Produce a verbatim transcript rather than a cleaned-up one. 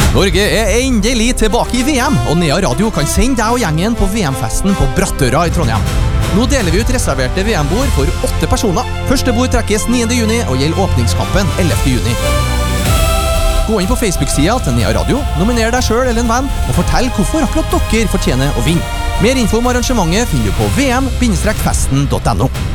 Norge er endelig tilbake i V M, og Nea Radio kan sende deg og gjengen på V M-festen på Brattøra i Trondheim. Nå deler vi ut reserverte V M-bord for åtte personer. Første bord trekkes niende juni og gjelder åpningskampen ellevte juni. Gå inn på Facebook-sida til Nea Radio, nominer deg selv eller en venn, og fortell hvorfor akkurat dere fortjener å vinne. Mer info om arrangementet finner du på v m bindestrek festen punktum no.